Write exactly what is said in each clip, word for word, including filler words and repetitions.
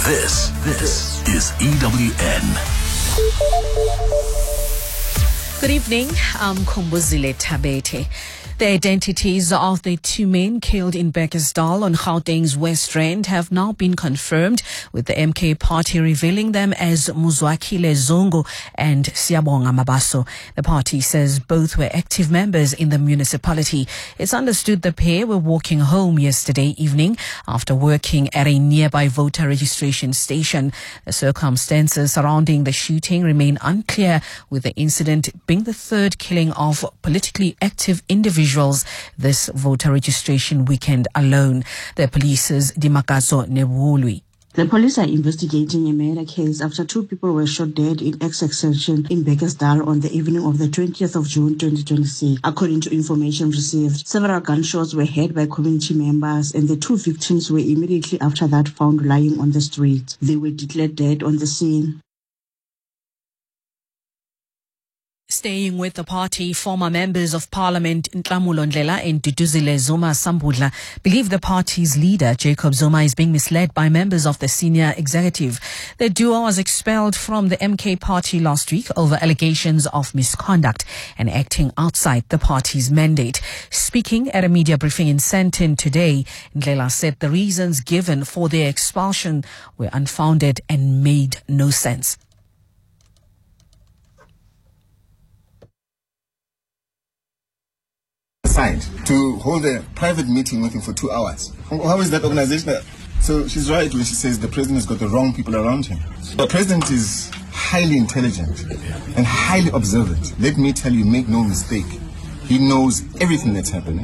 This, this is E W N. Good evening, I'm Kumbuzile Tabete. The identities of the two men killed in Bekkersdal on Gauteng's West Rand have now been confirmed, with the M K party revealing them as Muzwakile Zongo and Siyabonga Mabaso. The party says both were active members in the municipality. It's understood the pair were walking home yesterday evening after working at a nearby voter registration station. The circumstances surrounding the shooting remain unclear, with the incident being the third killing of politically active individuals this voter registration weekend alone. The police's Dimakazo Nebulwi. The police are investigating a murder case after two people were shot dead in Essex section in Bekkersdal on the evening of the twentieth of June twenty twenty-six. According to information received, several gunshots were heard by community members, and the two victims were immediately after that found lying on the street. They were declared dead on the scene. Staying with the party, former members of parliament Nhlamulo Ndlela and Duduzile Zuma Sambudla believe the party's leader Jacob Zuma is being misled by members of the senior executive. The duo was expelled from the M K party last week over allegations of misconduct and acting outside the party's mandate. Speaking at a media briefing in Sandton today, Ndlela said the reasons given for their expulsion were unfounded and made no sense. To hold a private meeting with him for two hours. How is that organization? So she's right when she says the president has got the wrong people around him. The president is highly intelligent and highly observant. Let me tell you, make no mistake, he knows everything that's happening.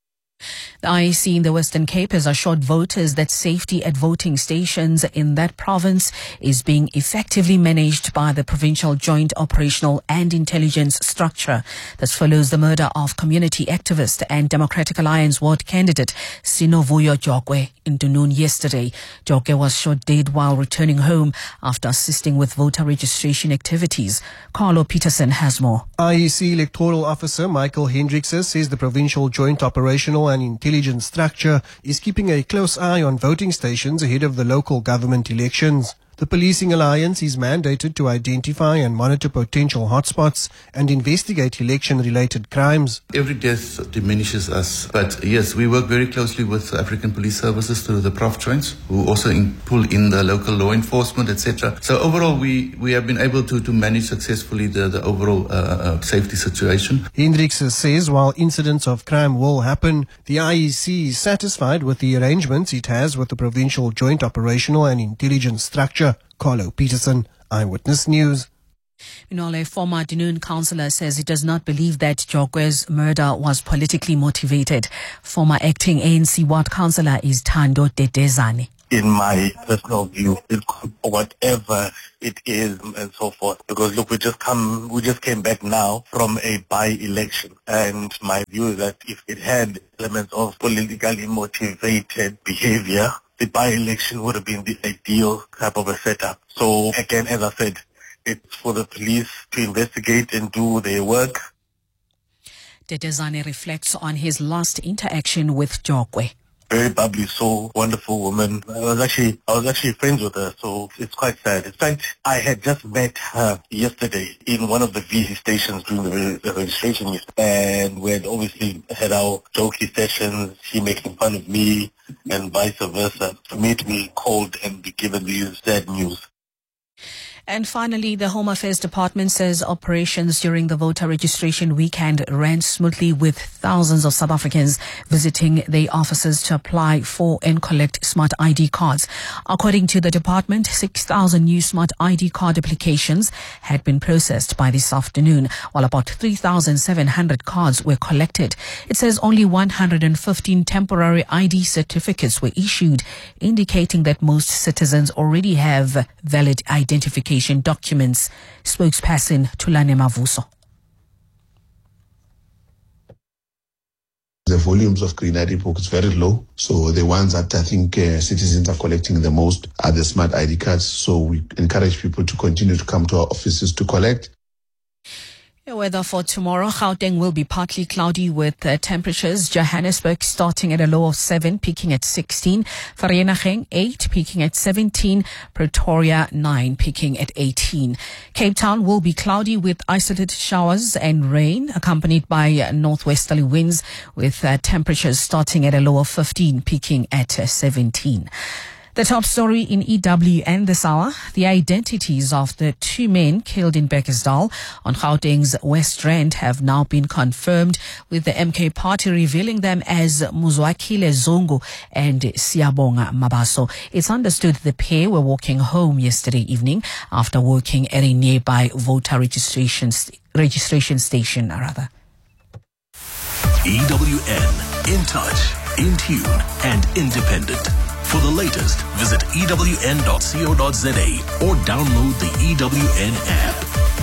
The I E C in the Western Cape has assured voters that safety at voting stations in that province is being effectively managed by the Provincial Joint Operational and Intelligence Structure. This follows the murder of community activist and Democratic Alliance ward candidate Sinovuyo Jogwe in Dunoon yesterday. Jogwe was shot dead while returning home after assisting with voter registration activities. Carlo Peterson has more. I E C Electoral Officer Michael Hendrickse says the Provincial Joint Operational and Intelligence Intelligence structure is keeping a close eye on voting stations ahead of the local government elections. The Policing Alliance is mandated to identify and monitor potential hotspots and investigate election-related crimes. Every death diminishes us, but yes, we work very closely with African Police Services through the Prof Joints, who also in, pull in the local law enforcement, et cetera. So overall, we, we have been able to, to manage successfully the, the overall uh, uh, safety situation. Hendrickse says while incidents of crime will happen, the I E C is satisfied with the arrangements it has with the Provincial Joint Operational and Intelligence Structure. Carlo Peterson, Eyewitness News. Meanwhile, a former Dunoon councillor says he does not believe that Jogwe's murder was politically motivated. Former acting A N C ward councillor is Thando Dedezane. In my personal view, it could, whatever it is and so forth. Because look, we just come, we just came back now from a by-election, and my view is that if it had elements of politically motivated behavior, the by-election would have been the ideal type of a setup. So again, as I said, it's for the police to investigate and do their work. Dedezane reflects on his last interaction with Jogwe. Very bubbly, so wonderful woman. I was actually, I was actually friends with her, so it's quite sad. In fact, I had just met her yesterday in one of the V C stations during the, the registration, and we had obviously had our jokey sessions, she making fun of me, and vice versa. For me to be called and be given these sad news. And finally, the Home Affairs Department says operations during the voter registration weekend ran smoothly, with thousands of South Africans visiting their offices to apply for and collect smart I D cards. According to the department, six thousand new smart I D card applications had been processed by this afternoon, while about three thousand seven hundred cards were collected. It says only one hundred fifteen temporary I D certificates were issued, indicating that most citizens already have valid identification documents. Spokesperson Tulane Mavuso. The volumes of green I D book is very low, so the ones that I think uh, citizens are collecting the most are the smart I D cards. So we encourage people to continue to come to our offices to collect. The weather for tomorrow, Gauteng will be partly cloudy with uh, temperatures. Johannesburg starting at a low of seven, peaking at sixteen. Vereeniging eight, peaking at seventeen. Pretoria nine, peaking at eighteen. Cape Town will be cloudy with isolated showers and rain, accompanied by uh, northwesterly winds, with uh, temperatures starting at a low of fifteen, peaking at uh, seventeen. The top story in E W N this hour, the identities of the two men killed in Bekkersdal on Gauteng's West Rand have now been confirmed, with the M K party revealing them as Muzwakile Zongo and Siyabonga Mabaso. It's understood the pair were walking home yesterday evening after working at a nearby voter registration, st- registration station, rather. E W N, in touch, in tune and independent. For the latest, visit E W N dot co dot za or download the E W N app.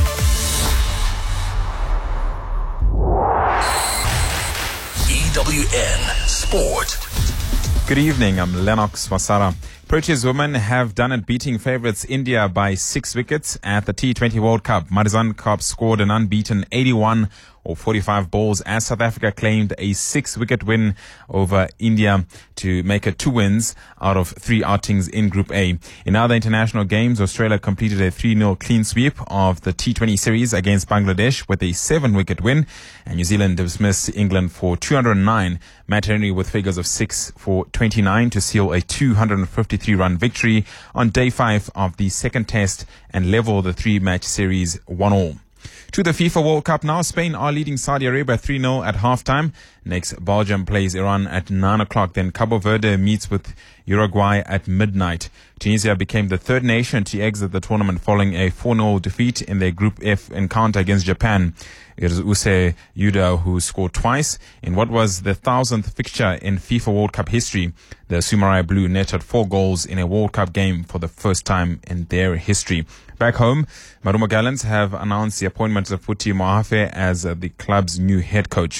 E W N Sport. Good evening, I'm Lennox Wasara. Proteas women have done it, beating favourites India by six wickets at the T twenty World Cup. Marizanne Kaap scored an unbeaten eighty-one or forty-five balls as South Africa claimed a six-wicket win over India to make it two wins out of three outings in Group A. In other international games, Australia completed a three nil clean sweep of the T twenty series against Bangladesh with a seven-wicket win, and New Zealand dismissed England for two hundred nine. Matt Henry with figures of six for twenty-nine to seal a two hundred fifty-three run victory on day five of the second test and level the three-match series one all. To the FIFA World Cup now, Spain are leading Saudi Arabia three nil at halftime. Next, Belgium plays Iran at nine o'clock. Then Cabo Verde meets with Uruguay at midnight. Tunisia became the third nation to exit the tournament following a four nil defeat in their Group F encounter against Japan. It is Use Yuda who scored twice in what was the thousandth fixture in FIFA World Cup history. The Sumarai Blue netted four goals in a World Cup game for the first time in their history. Back home, Marumo Gallants have announced the appointment of Futi Mohafe as uh, the club's new head coach.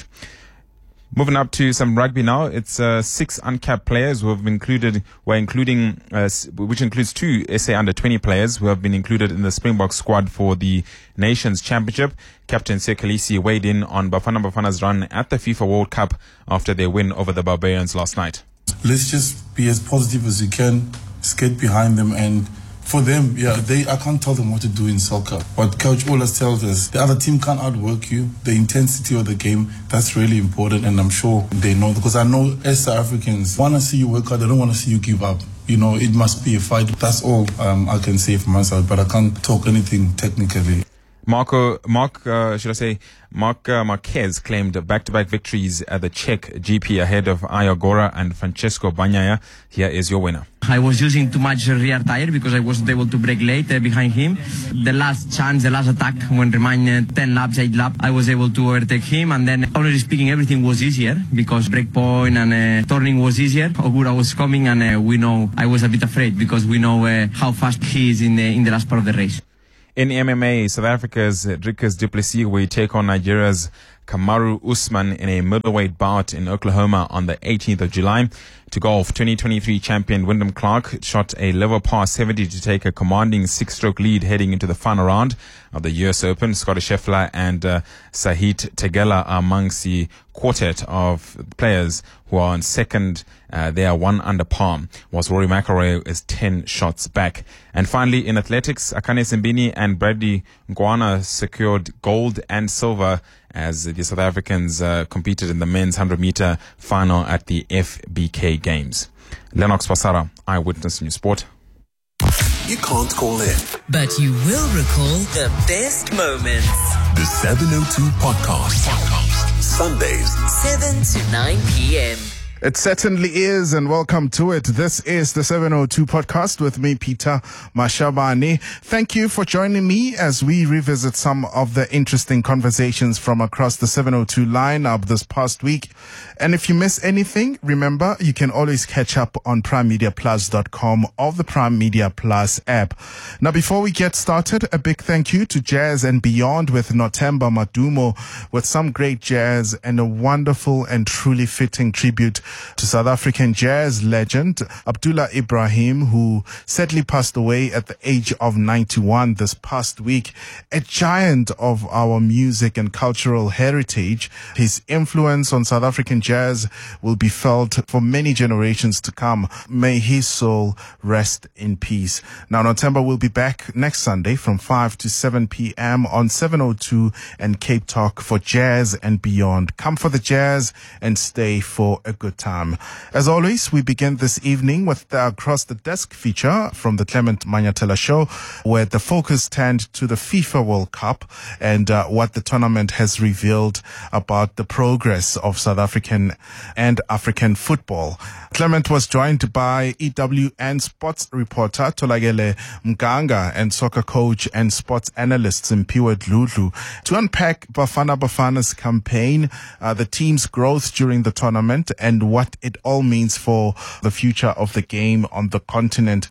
Moving up to some rugby now, it's uh, six uncapped players who have been included, were including, uh, which includes two S A under twenty players who have been included in the Springbok squad for the Nations Championship. Captain Sekalisi weighed in on Bafana Bafana's run at the FIFA World Cup after their win over the Barbarians last night. Let's just be as positive as you can, skate behind them, and for them, yeah, they I can't tell them what to do in soccer. What Coach always tells us, the other team can't outwork you. The intensity of the game, that's really important, and I'm sure they know, because I know as South Africans want to see you work hard. They don't want to see you give up. You know, it must be a fight. That's all um, I can say for myself, but I can't talk anything technically. Marco, Mark, uh, should I say, Marc uh, Marquez claimed back-to-back victories at the Czech G P ahead of Ayagora and Francesco Bagnaia. Here is your winner. I was using too much rear tire because I wasn't able to brake late uh, behind him. The last chance, the last attack, when remaining uh, ten laps, eight laps, I was able to overtake him. And then, honestly speaking, everything was easier because break point and uh, turning was easier. Ogura was coming, and uh, we know I was a bit afraid because we know uh, how fast he is in the, in the last part of the race. In M M A, South Africa's Dricus du Plessis will take on Nigeria's Kamaru Usman in a middleweight bout in Oklahoma on the eighteenth of July. To golf, twenty twenty-three champion Wyndham Clark shot a level par seventy to take a commanding six-stroke lead heading into the final round of the U S Open. Scotty Scheffler and uh, Sahith Tegela are amongst the quartet of players who are on second. Uh, they are one under par, whilst Rory McIlroy is ten shots back. And finally, in athletics, Akane Simbini and Bradley Ngwana secured gold and silver as the South Africans uh, competed in the men's one hundred meter final at the F B K Games. Lennox Wasara, Eyewitness News Sport. You can't call in, but you will recall the best moments. The seven oh two Podcast. Podcast. Sundays, seven to nine p.m. It certainly is, and welcome to it. This is the seven oh two Podcast with me, Peter Mashabane. Thank you for joining me as we revisit some of the interesting conversations from across the seven oh two lineup this past week. And if you miss anything, remember, you can always catch up on prime media plus dot com or the Prime Media Plus app. Now, before we get started, a big thank you to Jazz and Beyond with Nothemba Madumo, with some great jazz and a wonderful and truly fitting tribute to South African jazz legend Abdullah Ibrahim, who sadly passed away at the age of ninety-one this past week. A giant of our music and cultural heritage. His influence on South African jazz will be felt for many generations to come. May his soul rest in peace. Now, Notemba will be back next Sunday from five to seven p.m. on seven oh two and Cape Talk for jazz and beyond. Come for the jazz and stay for a good time. As always, we begin this evening with the Across the Desk feature from the Clement Manyatela Show, where the focus turned to the FIFA World Cup and uh, what the tournament has revealed about the progress of South African and African football. Clement was joined by E W N sports reporter Tolagele Mganga and soccer coach and sports analyst Simpiwe Dludlu to unpack Bafana Bafana's campaign, uh, the team's growth during the tournament, and what it all means for the future of the game on the continent.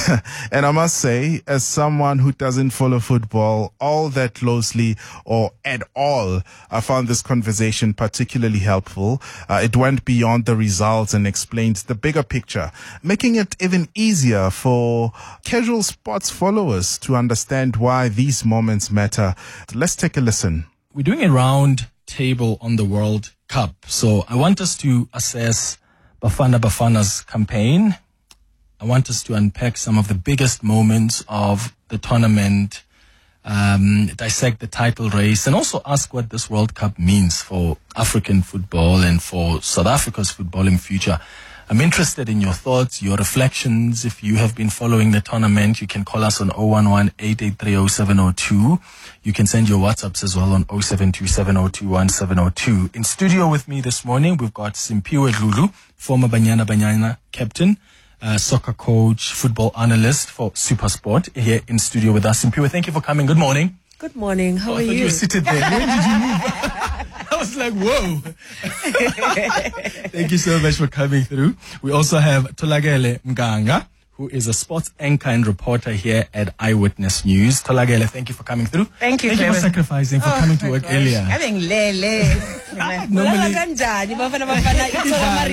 And I must say, as someone who doesn't follow football all that closely or at all, I found this conversation particularly helpful. Uh, it went beyond the results and explained the bigger picture, making it even easier for casual sports followers to understand why these moments matter. Let's take a listen. We're doing a round table on the World Cup. So I want us to assess Bafana Bafana's campaign. I want us to unpack some of the biggest moments of the tournament, um, dissect the title race, and also ask what this World Cup means for African football and for South Africa's footballing future. I'm interested in your thoughts, your reflections. If you have been following the tournament, you can call us on zero one one, eight eight three, zero seven zero two. You can send your WhatsApps as well on zero seven two, seven zero two, one seven zero two. In studio with me this morning, we've got Simpiwe Dludlu, former Banyana Banyana captain, uh, soccer coach, football analyst for SuperSport, here in studio with us. Simpiwe, thank you for coming. Good morning. Good morning. How oh, are I thought you? you were seated there. Where did you move? I was like, whoa. Thank you so much for coming through. We also have Tolagele Mganga, who is a sports anchor and reporter here at Eyewitness News. Tolagele, thank you for coming through. Thank you, Thank you for Clement. sacrificing, for Oh, coming to my work gosh. earlier. Having lele. Normally- Kanjani, Bafana Bafana, it's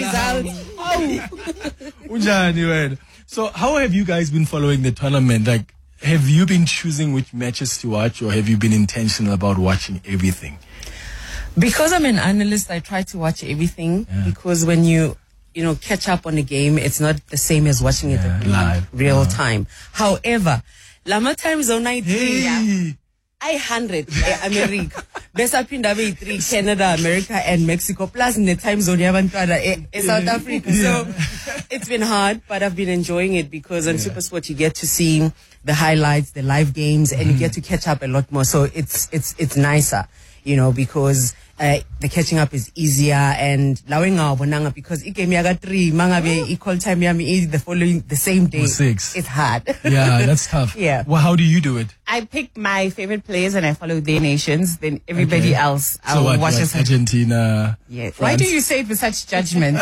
all my results. Unjani wena? So how have you guys been following the tournament? Like, have you been choosing which matches to watch, or have you been intentional about watching everything? Because I'm an analyst, I try to watch everything. Yeah. Because when you, you know, catch up on a game, it's not the same as watching it Yeah, in live. real Uh-huh. time. However, Lama time zone I three, Hey. I hundred America. Besa pinda be three Canada, America, and Mexico. Plus in the time zone yabantwana e South Africa. So it's been hard, but I've been enjoying it because on Yeah. SuperSport you get to see the highlights, the live games, and Mm-hmm. you get to catch up a lot more. So it's it's it's nicer, you know, because uh, the catching up is easier. And lawinga bonanga because I game yaga three mangabe equal time yami the following the same day. Or six. It's hard. Yeah, that's tough. Yeah. Well, how do you do it? I pick my favorite players and I follow their nations. Then everybody Okay. else, I So will what, watch like as Argentina? Yeah. France? Why do you say it with such judgment?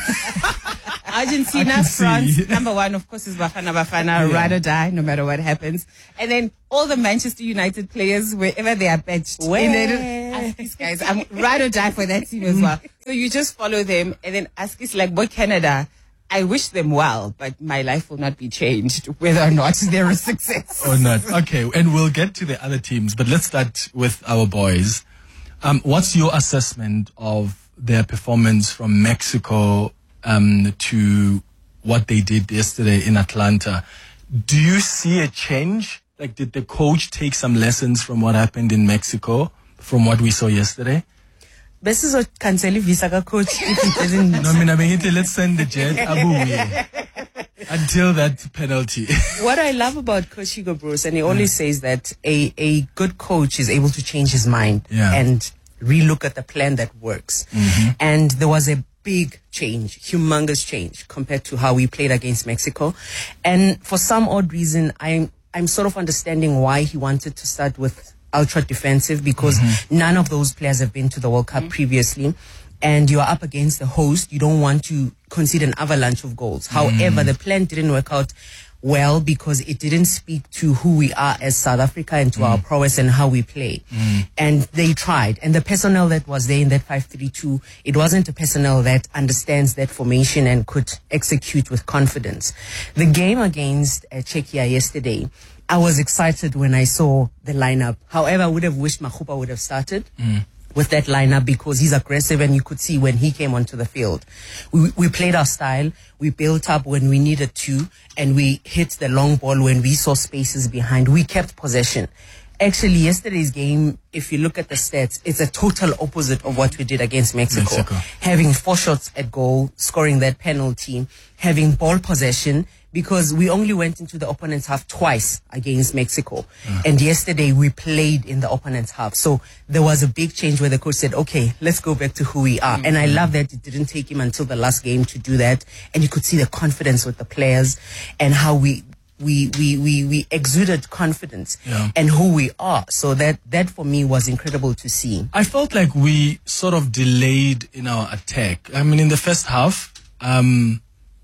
I Argentina, can see. France, number one, of course, is Bafana Bafana, Yeah. ride or die, no matter what happens. And then all the Manchester United players, wherever they are benched. Where? And then ask these guys, I'm ride or die for that team as well. So you just follow them and then ask us like, boy, Canada, I wish them well, but my life will not be changed whether or not they're a success. Or not. Okay, and we'll get to the other teams, but let's start with our boys. Um, what's your assessment of their performance from Mexico um, to what they did yesterday in Atlanta? Do you see a change? Like, did the coach take some lessons from what happened in Mexico, from what we saw yesterday? This is what cancel visa ka coach if it doesn't. No, I mean, I mean, let's send the jet Abu until that penalty. What I love about Coach Hugo Broos, and he always says that a, a good coach is able to change his mind Yeah. and relook at the plan that works. Mhm. And there was a big change, humongous change compared to how we played against Mexico. And for some odd reason, I'm, I'm sort of understanding why he wanted to start with ultra defensive, because Mm-hmm. none of those players have been to the World Cup previously. And you are up against the host. You don't want to concede an avalanche of goals. However, the plan didn't work out well because it didn't speak to who we are as South Africa and to Mm. our prowess and how we play. Mm. And they tried. And the personnel that was there in that five three two, it wasn't a personnel that understands that formation and could execute with confidence. The game against uh, Czechia yesterday, I was excited when I saw the lineup. However, I would have wished Makhupa would have started. Mm. With that lineup because he's aggressive and you could see when he came onto the field. We, we played our style, we built up when we needed to, and we hit the long ball when we saw spaces behind. We kept possession. Actually, yesterday's game, if you look at the stats, it's a total opposite of what we did against Mexico. Mexico. Having four shots at goal, scoring that penalty, having ball possession, because we only went into the opponent's half twice against Mexico. Mm. And yesterday we played in the opponent's half. So there was a big change where the coach said, okay, let's go back to who we are. Mm. And I love that it didn't take him until the last game to do that. And you could see the confidence with the players and how we we we we, we exuded confidence Yeah. and who we are. So that, that for me was incredible to see. I felt like we sort of delayed in our attack. I mean, in the first half, um,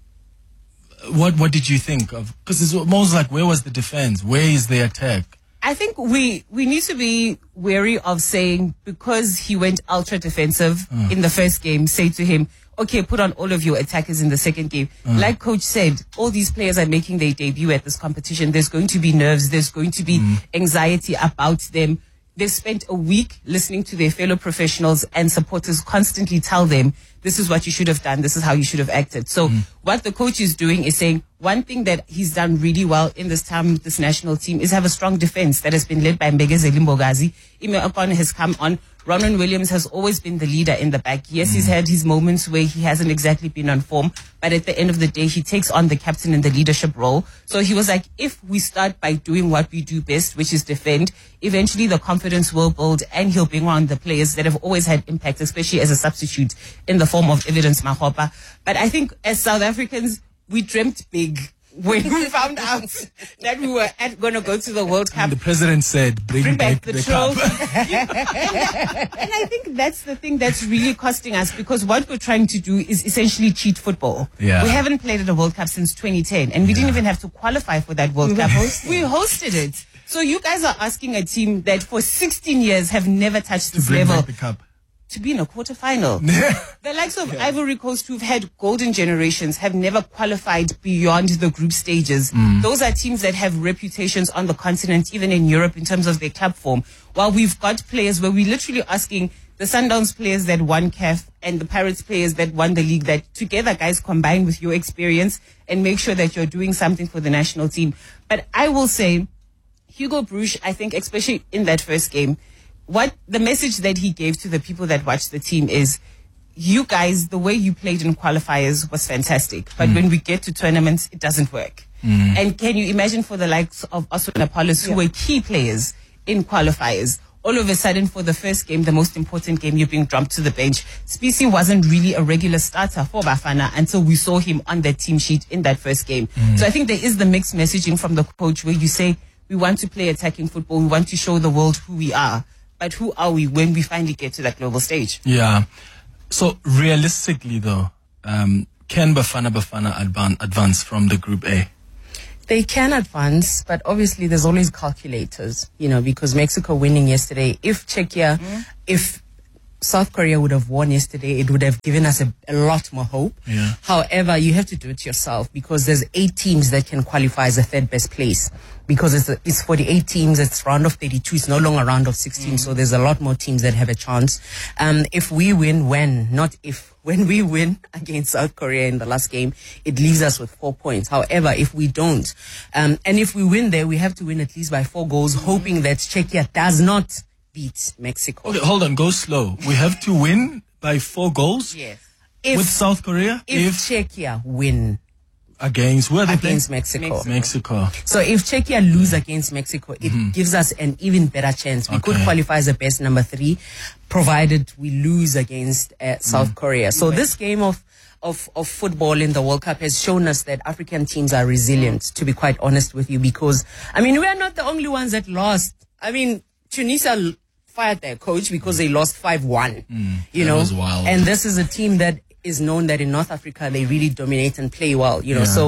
what what did you think of? Because it's almost like, where was the defense? Where is the attack? I think we we need to be wary of saying, because he went ultra defensive Mm. in the first game, say to him, okay, put on all of your attackers in the second game. Mm. Like coach said, all these players are making their debut at this competition. There's going to be nerves. There's going to be anxiety about them. They've spent a week listening to their fellow professionals and supporters constantly tell them, this is what you should have done. This is how you should have acted. So what the coach is doing is saying, one thing that he's done really well in this time with this national team is have a strong defense that has been led by Mbegezeli Mbogazi. Ime Okon has come on. Ronan Williams has always been the leader in the back. Yes, he's had his moments where he hasn't exactly been on form, but at the end of the day, he takes on the captain and the leadership role. So he was like, if we start by doing what we do best, which is defend, eventually the confidence will build and he'll bring on the players that have always had impact, especially as a substitute in the form of Evidence Makgopa. But I think as South Africans, we dreamt big when we found out that we were going to go to the World Cup. And the president said, bring, Bring back, back the, the trophy. cup. and, and I think that's the thing that's really costing us, because what we're trying to do is essentially cheat football. Yeah. We haven't played at a World Cup since twenty ten, and we didn't even have to qualify for that World We were Cup. hosting. We hosted it. So you guys are asking a team that for sixteen years have never touched To this bring level back the cup. to be in a quarterfinal. The likes of Ivory Coast, who've had golden generations, have never qualified beyond the group stages. Mm. Those are teams that have reputations on the continent, even in Europe, in terms of their club form. While we've got players where we're literally asking the Sundowns players that won C A F and the Pirates players that won the league, that together, guys, combine with your experience and make sure that you're doing something for the national team. But I will say, Hugo Broos, I think, especially in that first game, what the message that he gave to the people that watched the team is, you guys, the way you played in qualifiers was fantastic, but when we get to tournaments, it doesn't work. Mm. And can you imagine for the likes of Oswald Apollos, who were key players in qualifiers, all of a sudden for the first game, the most important game, you're being dropped to the bench. Specie wasn't really a regular starter for Bafana until we saw him on that team sheet in that first game. Mm. So I think there is the mixed messaging from the coach where you say, we want to play attacking football, we want to show the world who we are. But who are we when we finally get to that global stage? Yeah. So realistically, though, um, can Bafana Bafana advan- advance from the Group A? They can advance, but obviously there's always calculators, you know, because Mexico winning yesterday, if Czechia, if South Korea would have won yesterday, it would have given us a, a lot more hope. Yeah. However, you have to do it yourself, because there's eight teams that can qualify as a third best place, because it's, a, it's forty-eight teams, it's round of thirty-two, it's no longer round of sixteen, so there's a lot more teams that have a chance. Um, if we win, when, not if, when we win against South Korea in the last game, it leaves us with four points. However, if we don't, um, and if we win there, we have to win at least by four goals, hoping that Czechia does not beat Mexico. Okay, hold on, go slow. We have to win by four goals? Yes. If, with South Korea? If, if Czechia win against where they against play? Mexico. Mexico. Mexico. So if Czechia lose against Mexico, it mm-hmm. gives us an even better chance. We Okay. could qualify as the best number three, provided we lose against uh, South mm. Korea. So okay. this game of Of, of football in the World Cup has shown us that African teams are resilient, to be quite honest with you, because, I mean, we are not the only ones that lost. I mean, Tunisia fired their coach because they lost five one, mm, you that know, was wild. And this is a team that is known that in North Africa, they really dominate and play well, you know, Yeah. so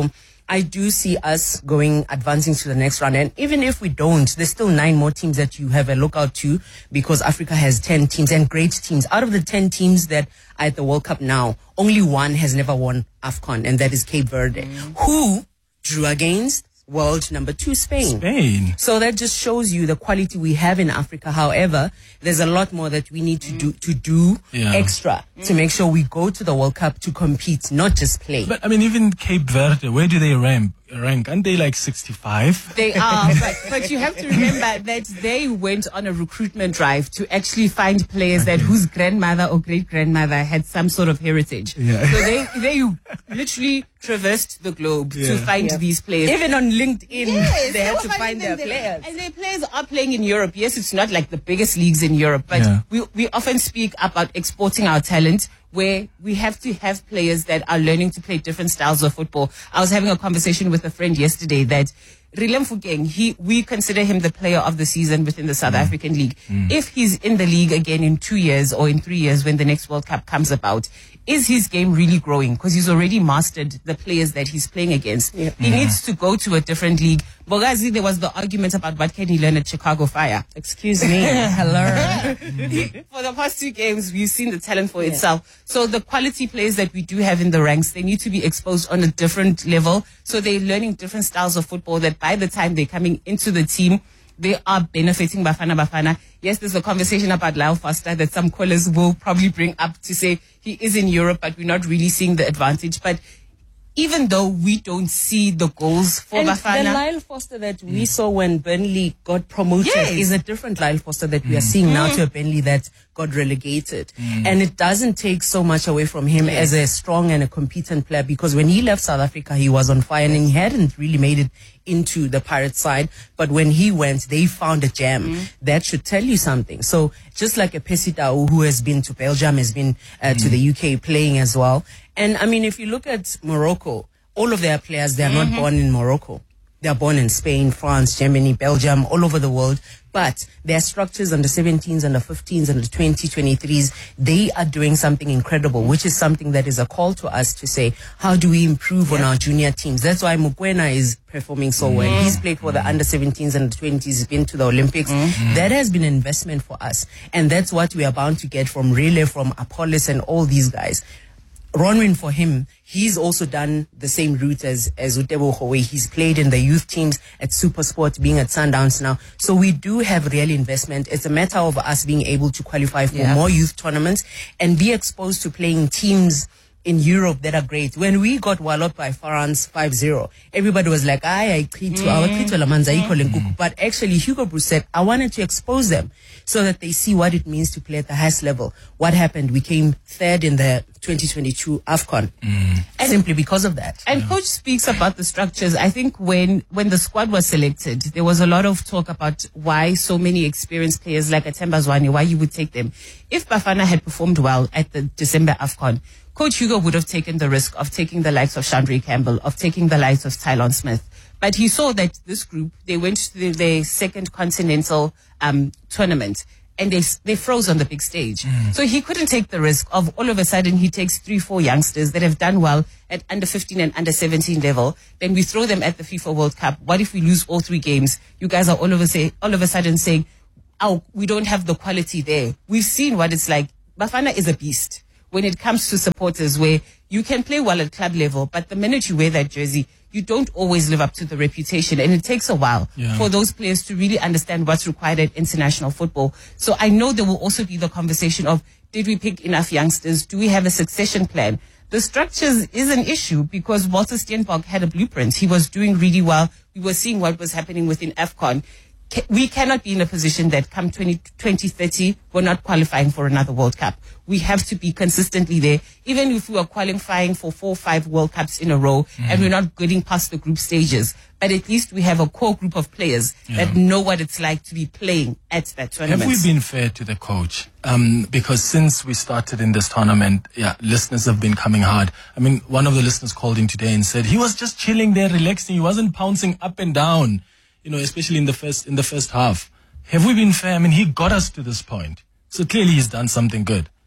I do see us going, advancing to the next round. And even if we don't, there's still nine more teams that you have a lookout to, because Africa has ten teams and great teams. Out of the ten teams that are at the World Cup now, only one has never won AFCON, and that is Cape Verde, mm. who drew against world number two, Spain. Spain. So that just shows you the quality we have in Africa. However, there's a lot more that we need to do to do Yeah. extra to make sure we go to the World Cup to compete, not just play. But I mean, even Cape Verde, where do they rank? Rank? Aren't they like sixty-five? They are, but, but you have to remember that they went on a recruitment drive to actually find players that whose grandmother or great grandmother had some sort of heritage. Yeah. So they they literally traversed the globe Yeah. to find Yeah. these players. Even on LinkedIn, Yes, they had were to finding find their them. players. And their players are playing in Europe. Yes, it's not like the biggest leagues in Europe, but Yeah. we, we often speak about exporting our talent, where we have to have players that are learning to play different styles of football. I was having a conversation with a friend yesterday that Rilem Fukeng, he, we consider him the player of the season within the South African League. Mm. If he's in the league again in two years or in three years when the next World Cup comes about, is his game really growing? Because he's already mastered the players that he's playing against. Yeah. He needs to go to a different league. Bogazi, there was the argument about what can he learn at Chicago Fire. Excuse me. Hello. For the past two games, we've seen the talent for itself. So the quality players that we do have in the ranks, they need to be exposed on a different level. So they're learning different styles of football that by the time they're coming into the team, they are benefiting Bafana Bafana. Yes, there's a conversation about Lyle Foster that some callers will probably bring up to say he is in Europe, but we're not really seeing the advantage. But even though we don't see the goals for And Bafana, the Lyle Foster that we saw when Burnley got promoted Yes. is a different Lyle Foster that we are seeing now to a Burnley that got relegated. And it doesn't take so much away from him as a strong and a competent player, because when he left South Africa, he was on fire and he hadn't really made it into the Pirate side. But when he went, they found a gem. That should tell you something. So just like a Pesitao who has been to Belgium, has been uh, to the U K playing as well. And I mean, if you look at Morocco, all of their players, they are not born in Morocco. They are born in Spain, France, Germany, Belgium, all over the world. But their structures under seventeens, under fifteens, under twenty, twenty-threes, they are doing something incredible, which is something that is a call to us to say, how do we improve on our junior teams? That's why Mukwena is performing so well. He's played for the under seventeens and the twenties, been to the Olympics. That has been an investment for us. And that's what we are bound to get from Relay, from Apollos and all these guys. Ronwin, for him, he's also done the same route as, as Utebo Howe. He's played in the youth teams at Supersport, being at Sundowns now. So we do have real investment. It's a matter of us being able to qualify for Yeah. more youth tournaments and be exposed to playing teams in Europe that are great. When we got walloped by France five zero, everybody was like, I, I treat to our treat to Lamanza equal and Kuku. But actually, Hugo Bruce said, I wanted to expose them so that they see what it means to play at the highest level. What happened? We came third in the twenty twenty-two AFCON. And simply because of that. And coach speaks about the structures. I think when, when the squad was selected, there was a lot of talk about why so many experienced players like Atemba Zwane, why you would take them. If Bafana had performed well at the December AFCON, Coach Hugo would have taken the risk of taking the likes of Chandra Campbell, of taking the likes of Tylon Smith. But he saw that this group, they went to the, their second continental um, tournament, and they they froze on the big stage. So he couldn't take the risk of all of a sudden he takes three, four youngsters that have done well at under fifteen and under seventeen level. Then we throw them at the FIFA World Cup. What if we lose all three games? You guys are all of a, say, all of a sudden saying, oh, we don't have the quality there. We've seen what it's like. Bafana is a beast when it comes to supporters, where you can play well at club level, but the minute you wear that jersey, you don't always live up to the reputation. And it takes a while Yeah. for those players to really understand what's required at international football. So I know there will also be the conversation of, did we pick enough youngsters? Do we have a succession plan? The structures is an issue because Walter Steenbok had a blueprint. He was doing really well. We were seeing what was happening within AFCON. Ca- We cannot be in a position that come twenty, twenty thirty, we're not qualifying for another World Cup. We have to be consistently there. Even if we are qualifying for four or five World Cups in a row and we're not getting past the group stages, but at least we have a core group of players Yeah. that know what it's like to be playing at that tournament. Have we been fair to the coach? Um, because since we started in this tournament, yeah, listeners have been coming hard. I mean, one of the listeners called in today and said he was just chilling there, relaxing. He wasn't pouncing up and down, you know, especially in the first in the first half. Have we been fair? I mean, he got us to this point, so clearly he's done something good.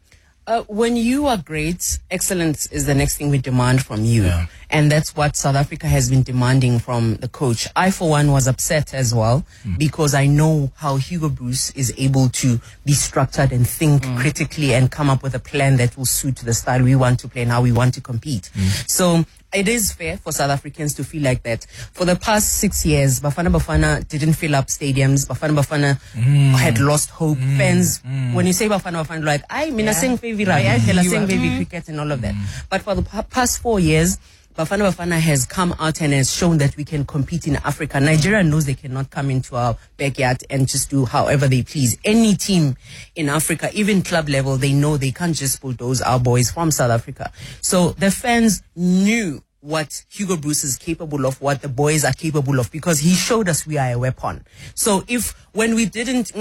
Uh, when you are great, excellence is the next thing we demand from you. Yeah. And that's what South Africa has been demanding from the coach. I, for one, was upset as well Mm. because I know how Hugo Bruce is able to be structured and think critically and come up with a plan that will suit the style we want to play and how we want to compete. So it is fair for South Africans to feel like that. For the past six years, Bafana Bafana didn't fill up stadiums. Bafana Bafana Mm. had lost hope. Fans, when you say Bafana Bafana, like, I mean, I sing favorite, I sing baby cricket and all of that. But for the pa- past four years, Bafana Bafana has come out and has shown that we can compete in Africa. Nigeria knows they cannot come into our backyard and just do however they please. Any team in Africa, even club level, they know they can't just bulldoze our boys from South Africa. So the fans knew what Hugo Bruce is capable of, what the boys are capable of, because he showed us we are a weapon. So if when we didn't,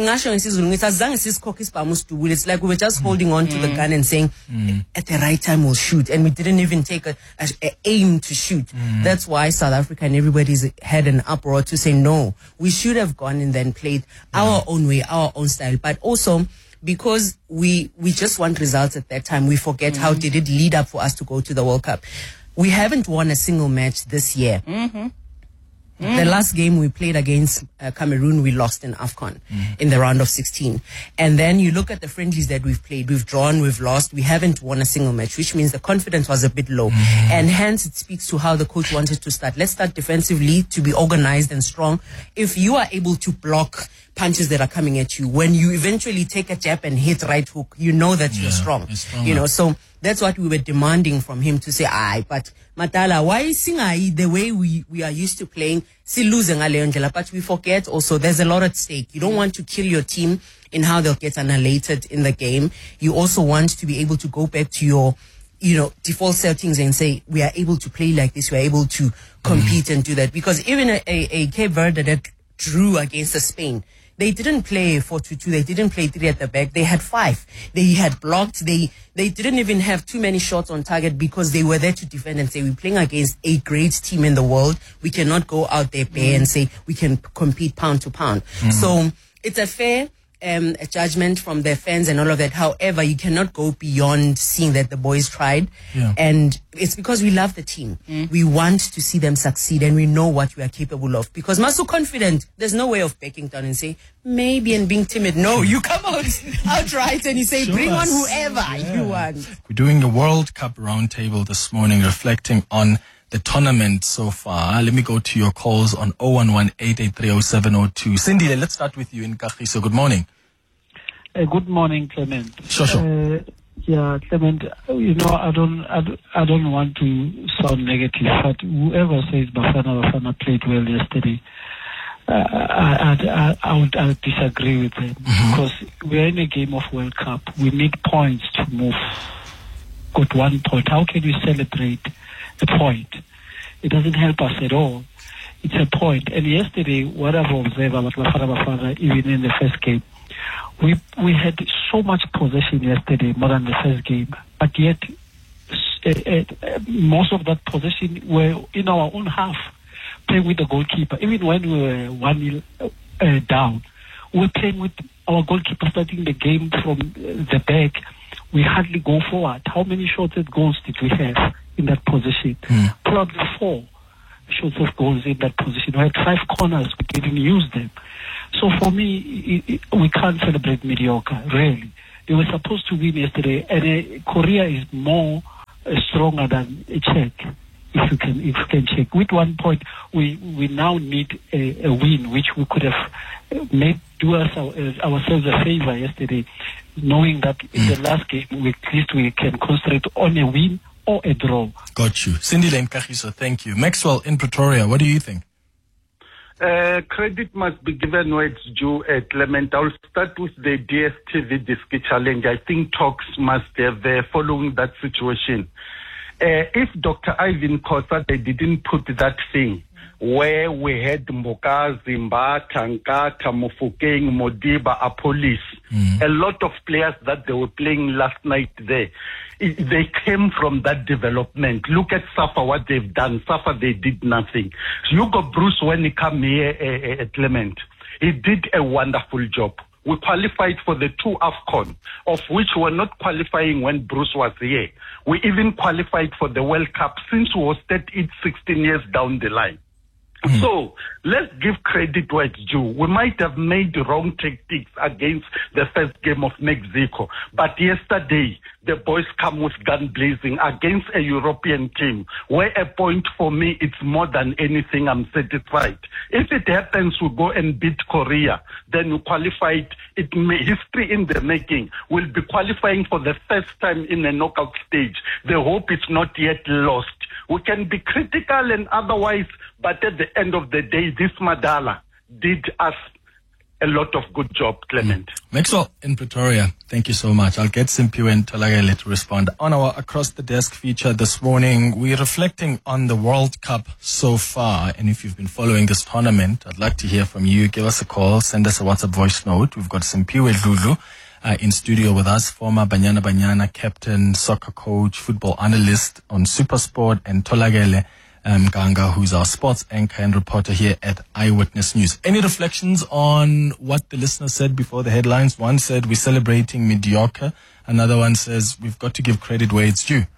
it's like we were just holding on to the gun and saying, at the right time we'll shoot, and we didn't even take a, a, a aim to shoot. That's why South Africa and everybody's had an uproar to say, no, we should have gone and then played our own way, our own style. But also, because we we just want results at that time, we forget how did it lead up for us to go to the World Cup. We haven't won a single match this year. Mm-hmm. The last game we played against uh, Cameroon, we lost in AFCON in the round of sixteen. And then you look at the friendlies that we've played. We've drawn, we've lost. We haven't won a single match, which means the confidence was a bit low. And hence it speaks to how the coach wanted to start. Let's start defensively to be organized and strong. If you are able to block punches that are coming at you, when you eventually take a jab and hit right hook, you know that you're strong. You know, so that's what we were demanding from him, to say, aye, but Matala, why sing aye the way we, we are used to playing? See, losing Angela, but we forget also there's a lot at stake. You don't want to kill your team in how they'll get annihilated in the game. You also want to be able to go back to your, you know, default settings and say, we are able to play like this. We are able to compete mm. and do that. Because even a, a, a Cape Verde that drew against the Spain, they didn't play four two two. They didn't play three at the back. They had five. They had blocked. They they didn't even have too many shots on target because they were there to defend and say, we're playing against a great team in the world. We cannot go out there bare mm. and say we can compete pound to pound. Mm. So it's a fair um, a judgment from their fans and all of that. However, you cannot go beyond seeing that the boys tried. Yeah. And it's because we love the team. Mm. We want to see them succeed and we know what we are capable of. Because Masu confident, there's no way of backing down and say, maybe, and being timid. No, you come out outright and you say, Show bring us. on whoever Yeah. you want. We're doing the World Cup roundtable this morning, reflecting on the tournament so far. Let me go to your calls on zero one one, eight eight three, zero seven zero two. Cindy, let's start with you in Kagiso. Good morning. Uh, good morning, Clement. Sure, sure. Uh, yeah, Clement, you know, I don't, I don't, I don't want to sound negative, but whoever says Bafana Bafana played well yesterday, uh, I, I, I, I would I would disagree with them Mm-hmm. because we're in a game of World Cup. We need points to move. Got one point. How can we celebrate a point? It doesn't help us at all. It's a point. And yesterday, what I've observed about Bafana Bafana, even in the first game, we we had so much possession yesterday, more than the first game, but yet uh, uh, most of that possession were in our own half, playing with the goalkeeper. Even when we were one nil uh, down, we were playing with our goalkeeper starting the game from the back. We hardly go forward. How many shots at goals did we have in that position? Mm. Probably four shots of goals in that position. We had five corners, we didn't use them. So for me, it, it, we can't celebrate mediocre, really. They were supposed to win yesterday, and uh, Korea is more uh, stronger than Czech, if you can if you can check. With one point, we, we now need a, a win, which we could have made do us our, uh, ourselves a favor yesterday, knowing that in the last game, we, at least we can concentrate on a win or a draw. Got you. Cindy Lane Kagiso, thank you. Maxwell in Pretoria, what do you think? Uh, credit must be given where it's due, uh, Clement. I'll start with the D S T V Disc Challenge. I think talks must have uh, following that situation. Uh, if Doctor Ivan Khosa, they didn't put that thing where we had Mboka, Zimba, Tankata, Mofokeng, Modiba, a police, mm. a lot of players that they were playing last night there, it, they came from that development. Look at Safa, what they've done. Safa, they did nothing. Hugo Bruce, when he came here uh, at Clement, he did a wonderful job. we qualified for the two AFCON, of which we were not qualifying when Bruce was here. We even qualified for the World Cup since we hosted it sixteen years down the line. Mm. So let's give credit where it's due. We might have made wrong tactics against the first game of Mexico, but yesterday the boys come with gun blazing against a European team, where a point for me, it's more than anything, I'm satisfied. If it happens we go and beat Korea, then we qualified. It may, history in the making. We'll be qualifying for the first time in a knockout stage. The hope is not yet lost. We can be critical and otherwise, but at the end of the day, this Madala did us a lot of good job, Clement. Mm. Maxwell in Pretoria, thank you so much. I'll get Simpiwe and Tolagele to respond. On our Across the Desk feature this morning, we're reflecting on the World Cup so far. And if you've been following this tournament, I'd like to hear from you. Give us a call, send us a WhatsApp voice note. We've got Simpiwe Lulu uh, in studio with us, former Banyana Banyana captain, soccer coach, football analyst on Supersport, and Tolagele Um, Ganga, who's our sports anchor and reporter here at Eyewitness News. Any reflections on what the listener said before the headlines? One said we're celebrating mediocre. Another one says we've got to give credit where it's due.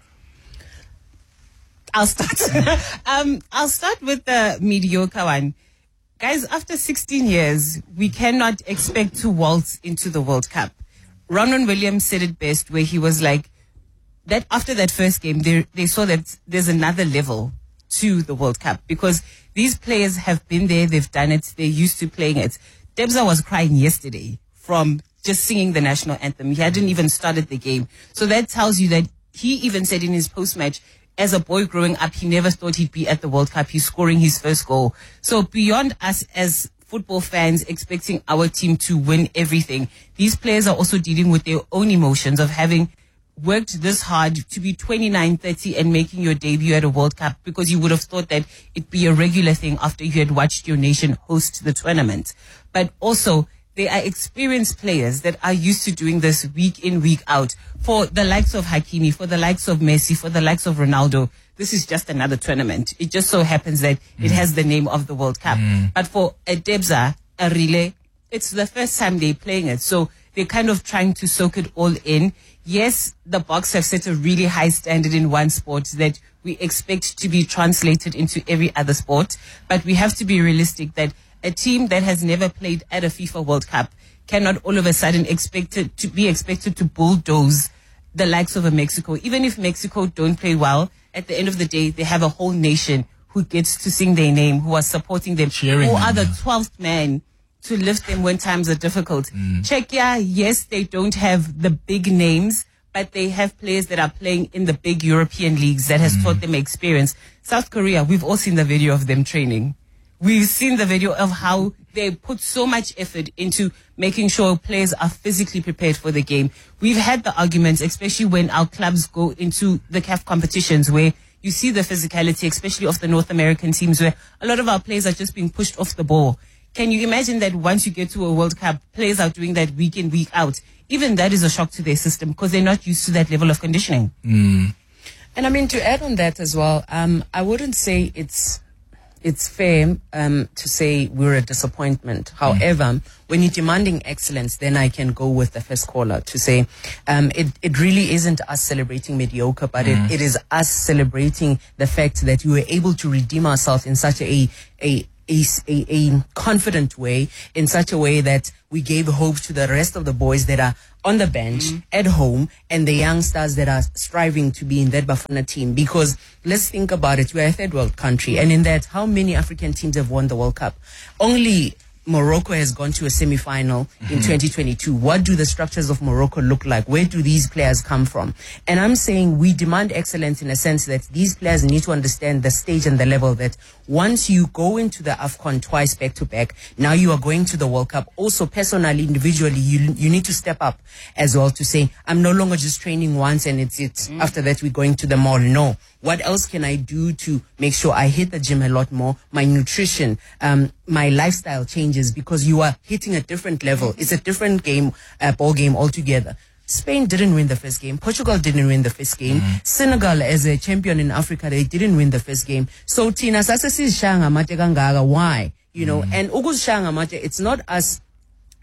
I'll start. um, I'll start with the mediocre one. Guys, after sixteen years, we cannot expect to waltz into the World Cup. Ronwen Williams said it best, where he was like, that after that first game, they, they saw that there's another level to the World Cup, because these players have been there, they've done it, they're used to playing it. Debza was crying yesterday from just singing the national anthem. He hadn't even started the game. So that tells you that he even said in his post-match, as a boy growing up, he never thought he'd be at the World Cup. He's scoring his first goal. So beyond us as football fans expecting our team to win everything, these players are also dealing with their own emotions of having worked this hard to be twenty-nine, thirty and making your debut at a World Cup, because you would have thought that it'd be a regular thing after you had watched your nation host the tournament. But also, they are experienced players that are used to doing this week in, week out. For the likes of Hakimi, for the likes of Messi, for the likes of Ronaldo, this is just another tournament. It just so happens that mm. it has the name of the World Cup. Mm. But for a Debza, a Relay, it's the first time they're playing it. So they're kind of trying to soak it all in. Yes, the Boks have set a really high standard in one sport that we expect to be translated into every other sport. But we have to be realistic that a team that has never played at a FIFA World Cup cannot all of a sudden expected to be expected to bulldoze the likes of a Mexico. Even if Mexico don't play well, at the end of the day, they have a whole nation who gets to sing their name, who are supporting them, cheering who them, are the yeah. twelfth man to lift them when times are difficult. Mm. Czechia, yes, they don't have the big names, but they have players that are playing in the big European leagues that has mm. taught them experience. South Korea, we've all seen the video of them training. We've seen the video of how they put so much effort into making sure players are physically prepared for the game. We've had the arguments, especially when our clubs go into the C A F competitions, where you see the physicality, especially of the North American teams, where a lot of our players are just being pushed off the ball. Can you imagine that once you get to a World Cup, players are doing that week in, week out? Even that is a shock to their system, because they're not used to that level of conditioning. Mm. And I mean, to add on that as well, um, I wouldn't say it's it's fair um, to say we're a disappointment. However, mm. when you're demanding excellence, then I can go with the first caller to say um, it, it really isn't us celebrating mediocre, but mm. it, it is us celebrating the fact that we were able to redeem ourselves in such a a A, a, a confident way, in such a way that we gave hope to the rest of the boys that are on the bench, mm-hmm. at home, and the youngsters that are striving to be in that Bafana team. Because let's think about it, we're a third world country, and in that, how many African teams have won the World Cup? Only Morocco has gone to a semi-final mm-hmm. in twenty twenty-two. What do the structures of Morocco look like? Where do these players come from? And I'm saying we demand excellence in a sense that these players need to understand the stage and the level that once you go into the AFCON twice back-to-back, now you are going to the World Cup. Also, personally, individually, you you need to step up as well to say, I'm no longer just training once and it's it. Mm. After that, we're going to the mall. No. What else can I do to make sure I hit the gym a lot more? My nutrition, um, my lifestyle changes because you are hitting a different level. It's a different game, uh, ball game altogether. Spain didn't win the first game. Portugal didn't win the first game. Mm. Senegal, as a champion in Africa, they didn't win the first game. So Tina Sasasi Shanga Mate Gangaga, why? You know, mm. and Ugus Shanga Mate, it's not us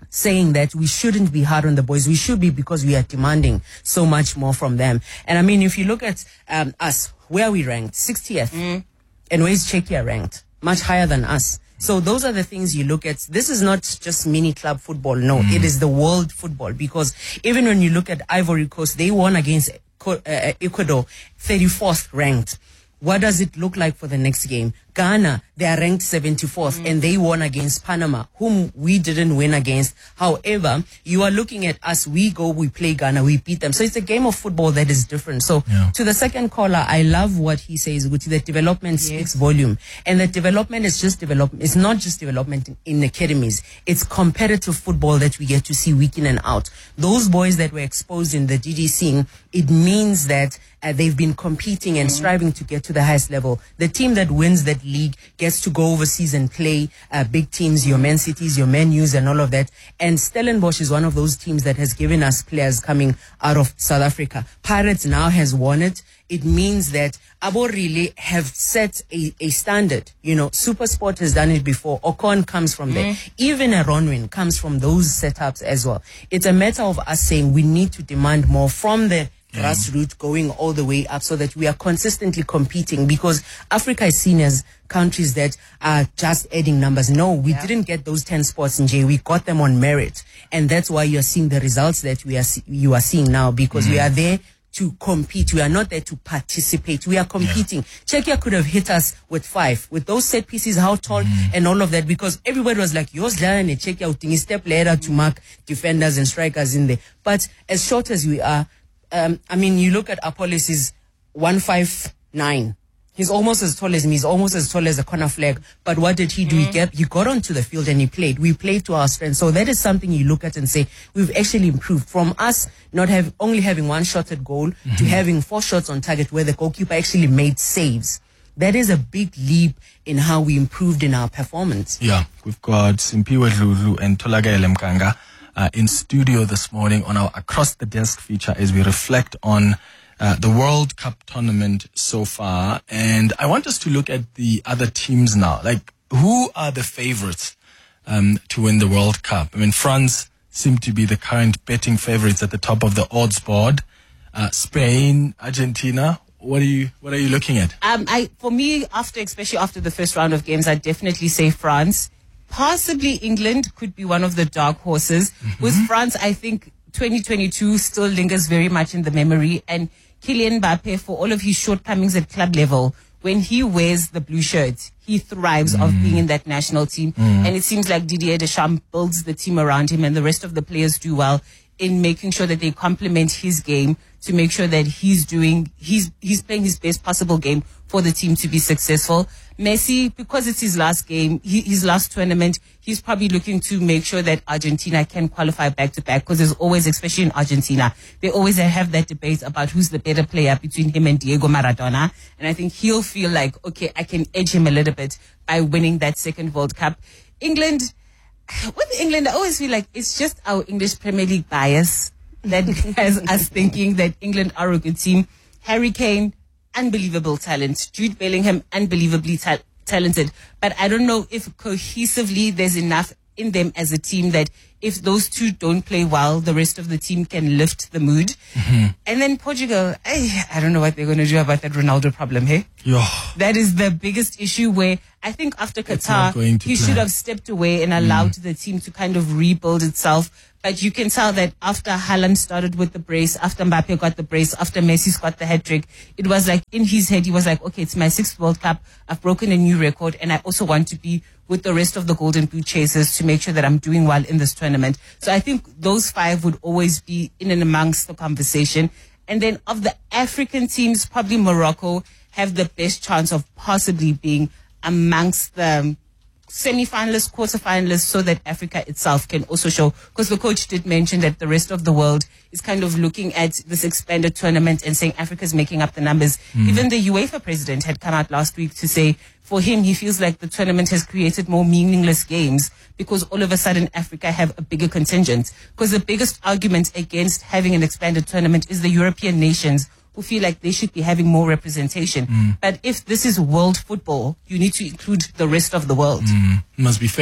saying that we shouldn't be hard on the boys. We should be, because we are demanding so much more from them. And I mean, if you look at um, us, where are we ranked? sixtieth. Mm. And where's Czechia ranked? Much higher than us. So those are the things you look at. This is not just mini club football. No, mm. it is the world football. Because even when you look at Ivory Coast, they won against uh, Ecuador, thirty-fourth ranked. What does it look like for the next game? Ghana, they are ranked seventy-fourth, mm. and they won against Panama, whom we didn't win against. However, you are looking at us. We go, we play Ghana, we beat them. So it's a game of football that is different. So yeah. to the second caller, I love what he says, which is that development yes. speaks volume. And that development is just development. It's not just development in, in academies. It's competitive football that we get to see week in and out. Those boys that were exposed in the D D C, it means that uh, they've been competing and mm. striving to get to the highest level. The team that wins that league gets to go overseas and play uh, big teams, your Man Cities, your Man U's and all of that. And Stellenbosch is one of those teams that has given us players coming out of South Africa. Pirates now has won it. It means that Abo really have set a, a standard. You know, SuperSport has done it before. Ocon comes from mm. there. Even a Ronwin comes from those setups as well. It's a matter of us saying we need to demand more from the Yeah. grassroots going all the way up so that we are consistently competing, because Africa is seen as countries that are just adding numbers. No, we yeah. didn't get those ten spots in J. We got them on merit. And that's why you're seeing the results that we are you are seeing now, because mm. we are there to compete. We are not there to participate. We are competing. Yeah. Czechia could have hit us with five. With those set pieces, how tall mm. and all of that, because everybody was like, yours and Czechia utingi step later to mark defenders and strikers in there. But as short as we are, Um, I mean, you look at Apollos, is one five nine. He's almost as tall as me. He's almost as tall as a corner flag. But what did he do? Mm. He, kept, he got onto the field and he played. We played to our strength. So that is something you look at and say, we've actually improved from us not have only having one shot at goal mm-hmm. to having four shots on target where the goalkeeper actually made saves. That is a big leap in how we improved in our performance. Yeah, we've got Simpiwe Dludlu and Tolagele Mkanga Uh, in studio this morning on our Across the Desk feature as we reflect on uh, the World Cup tournament so far. And I want us to look at the other teams now. Like, who are the favorites um, to win the World Cup? I mean, France seem to be the current betting favorites at the top of the odds board. Uh, Spain, Argentina. What are you What are you looking at? Um, I for me, after especially after the first round of games, I'd definitely say France. Possibly England could be one of the dark horses. Mm-hmm. With France, I think twenty twenty-two still lingers very much in the memory. And Kylian Mbappe, for all of his shortcomings at club level, when he wears the blue shirt, he thrives mm. of being in that national team. Mm. And it seems like Didier Deschamps builds the team around him, and the rest of the players do well in making sure that they complement his game to make sure that he's doing, he's, he's playing his best possible game for the team to be successful. Messi, because it's his last game, he, his last tournament, he's probably looking to make sure that Argentina can qualify back to back, because there's always, especially in Argentina, they always have that debate about who's the better player between him and Diego Maradona. And I think he'll feel like, okay, I can edge him a little bit by winning that second World Cup. England, with England, I always feel like it's just our English Premier League bias that has us thinking that England are a good team. Harry Kane, unbelievable talent. Jude Bellingham, unbelievably ta- talented. But I don't know if cohesively there's enough in them as a team that if those two don't play well, the rest of the team can lift the mood. Mm-hmm. And then Portugal, I, I don't know what they're going to do about that Ronaldo problem, hey? Yeah. That is the biggest issue, where I think after Qatar, he play. should have stepped away and allowed mm. the team to kind of rebuild itself. But you can tell that after Haaland started with the brace, after Mbappe got the brace, after Messi's got the hat-trick, it was like in his head, he was like, okay, it's my sixth World Cup. I've broken a new record, and I also want to be with the rest of the Golden Boot chasers to make sure that I'm doing well in this tournament. So I think those five would always be in and amongst the conversation. And then of the African teams, probably Morocco have the best chance of possibly being amongst the semi-finalists, quarter-finalists, so that Africa itself can also show. Because the coach did mention that the rest of the world is kind of looking at this expanded tournament and saying Africa's making up the numbers. Mm. Even the UEFA president had come out last week to say, for him, he feels like the tournament has created more meaningless games because all of a sudden Africa have a bigger contingent. Because the biggest argument against having an expanded tournament is the European nations who feel like they should be having more representation. Mm. But if this is world football, you need to include the rest of the world. Mm. Must be fair.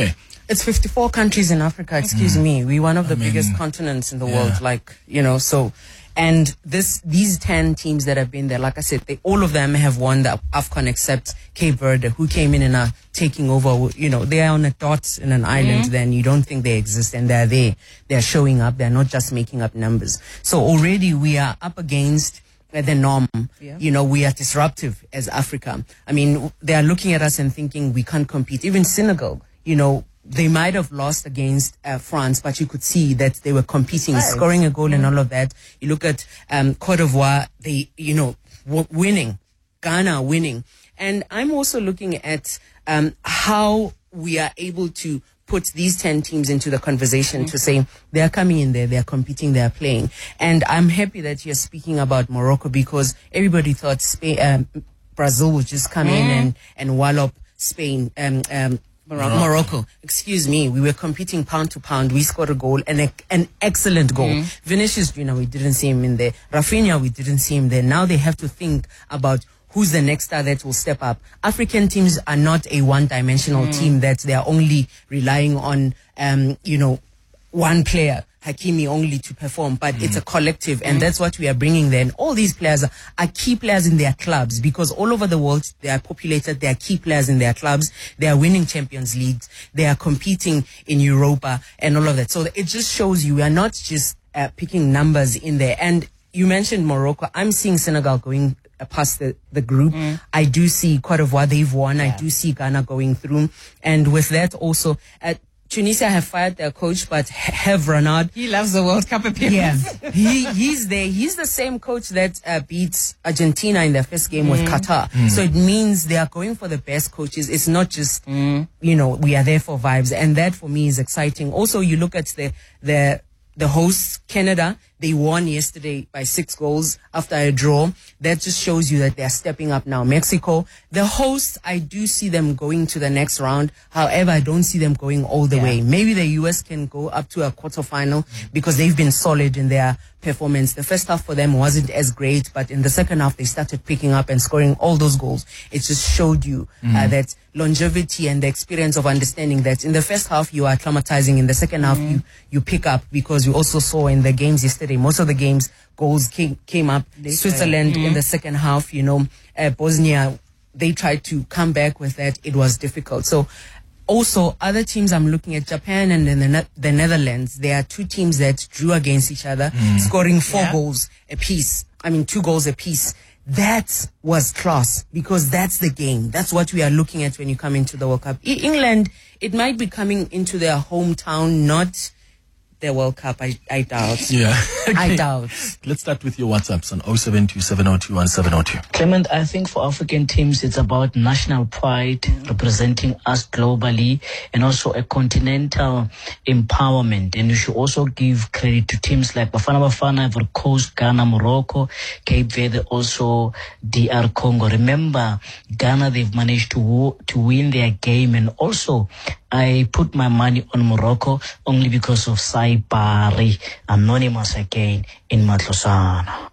It's fifty-four countries in Africa, excuse mm. me. We're one of the I biggest mean, continents in the yeah. world, like, you know, so... And this, these ten teams that have been there, like I said, they, all of them have won the AFCON except Cape Verde, who came in and are taking over. You know, they are on a dot in an island, mm-hmm. then you don't think they exist, and they're there. They're showing up. They're not just making up numbers. So already we are up against uh, the norm. Yeah. You know, we are disruptive as Africa. I mean, they are looking at us and thinking we can't compete. Even Senegal, you know, they might have lost against uh, France, but you could see that they were competing, right. scoring a goal mm. and all of that. You look at um, Cote d'Ivoire, they, you know, w- winning. Ghana winning. And I'm also looking at um, how we are able to put these ten teams into the conversation mm. to say they're coming in there, they're competing, they're playing. And I'm happy that you're speaking about Morocco, because everybody thought Spain, um, Brazil would just come mm. in and, and wallop Spain. Um, um, Morocco. Morocco, excuse me. We were competing pound to pound. We scored a goal, and a, an excellent goal. Mm. Vinicius Junior, we didn't see him in there. Rafinha, we didn't see him there. Now they have to think about who's the next star that will step up. African teams are not a one-dimensional mm. team that they are only relying on, um, you know, one player, Hakimi, only to perform, but mm. it's a collective, and mm. that's what we are bringing there. And all these players are, are key players in their clubs, because all over the world they are populated, they are key players in their clubs, they are winning Champions Leagues, they are competing in Europa and all of that. So it just shows you we are not just uh, picking numbers in there. And you mentioned Morocco. I'm seeing Senegal going uh, past the, the group. Mm. I do see Cote d'Ivoire, they've won. Yeah. I do see Ghana going through. And with that also, uh, Tunisia have fired their coach, but have Renard. He loves the World Cup appearance. Yeah, he, he's there. He's the same coach that uh, beats Argentina in their first game mm. with Qatar. Mm. So it means they are going for the best coaches. It's not just, mm. you know, we are there for vibes. And that for me is exciting. Also, you look at the, the, the hosts, Canada. They won yesterday by six goals after a draw. That just shows you that they are stepping up now. Mexico, the hosts, I do see them going to the next round. However, I don't see them going all the yeah. way. Maybe the U S can go up to a quarterfinal mm. because they've been solid in their performance. The first half for them wasn't as great, but in the second half, they started picking up and scoring all those goals. It just showed you mm. uh, that longevity and the experience of understanding that in the first half, you are acclimatizing. In the second half, mm. you, you pick up, because we also saw in the games yesterday, most of the games, goals came, came up. They Switzerland mm. in the second half, you know, uh, Bosnia, they tried to come back with that. It was difficult. So also other teams, I'm looking at Japan and then the, ne- the Netherlands. There are two teams that drew against each other, mm. scoring four yeah. goals apiece. I mean, two goals apiece. That was class, because that's the game. That's what we are looking at when you come into the World Cup. I- England, it might be coming into their hometown, not the World Cup. I, I doubt. Yeah. Okay. I doubt. Let's start with your WhatsApps on oh seven two seven oh two one seven oh two. Clement, I think for African teams, it's about national pride, mm. representing us globally, and also a continental empowerment. And you should also give credit to teams like Bafana Bafana, Ivory Coast, Ghana, Morocco, Cape Verde, also D R Congo. Remember, Ghana, they've managed to wo- to win their game, and also I put my money on Morocco only because of Saibari, anonymous again in Matlosana.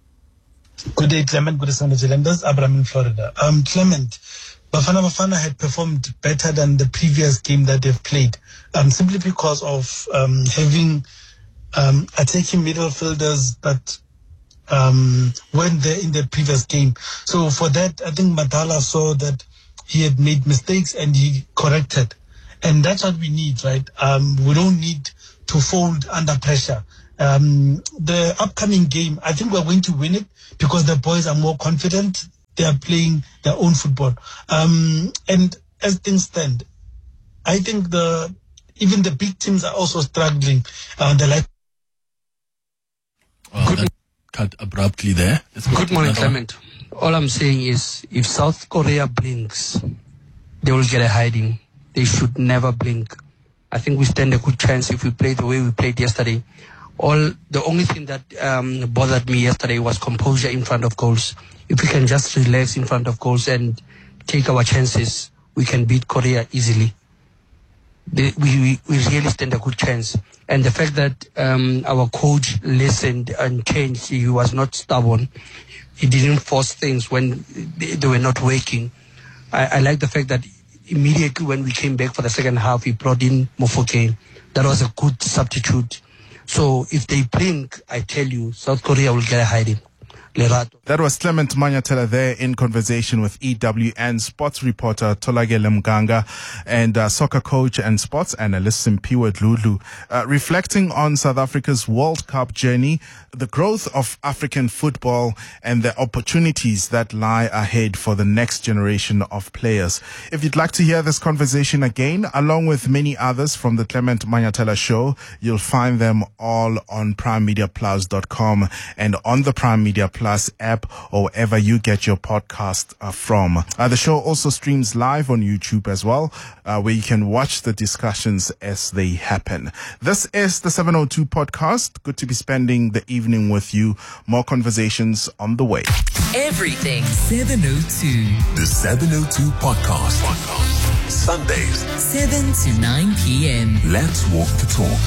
Good day, Clement. Good day, Sunday. This is Abraham in Florida. Um, Clement, Bafana Bafana had performed better than the previous game that they've played, um, simply because of um, having um, attacking midfielders that um, weren't there in the previous game. So for that, I think Matala saw that he had made mistakes and he corrected. And that's what we need, right? Um, we don't need to fold under pressure. Um, the upcoming game, I think we're going to win it because the boys are more confident. They are playing their own football. Um, and as things stand, I think the even the big teams are also struggling. Uh, the like. Oh, that cut abruptly there. Good morning, Clement. All I'm saying is, if South Korea blinks, they will get a hiding. They should never blink. I think we stand a good chance if we play the way we played yesterday. All the only thing that um, bothered me yesterday was composure in front of goals. If we can just relax in front of goals and take our chances, we can beat Korea easily. They, we, we we really stand a good chance. And the fact that um, our coach listened and changed, he was not stubborn. He didn't force things when they, they were not working. I, I like the fact that immediately when we came back for the second half, we brought in Mofokeng. That was a good substitute. So if they blink, I tell you, South Korea will get a hiding. That was Clement Manyatela there in conversation with E W N sports reporter Tolagele Mganga and uh, soccer coach and sports analyst Simpiwe Dludlu, uh, reflecting on South Africa's World Cup journey, the growth of African football and the opportunities that lie ahead for the next generation of players. If you'd like to hear this conversation again, along with many others from the Clement Manyatela show, you'll find them all on prime media plus dot com and on the Prime Media Plus app or wherever you get your podcast uh, from. Uh, the show also streams live on YouTube as well, uh, where you can watch the discussions as they happen. This is the seven oh two podcast. Good to be spending the evening with you. More conversations on the way. Everything seven oh two. The seven oh two podcast. podcast. Sundays, seven to nine p.m. Let's walk the talk.